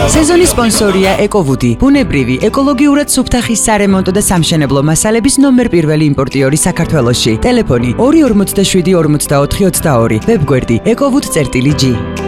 სეზონის სპონსორია ეკოვუდი, ბუნებრივი, ეკოლოგიურად სუფთა ხის სარემონტო და სამშენებლო მასალების ნომერ პირველი იმპორტიორი საქართველოში. ტელეფონი 247 44 22, ვებგვერდი ekovud.gr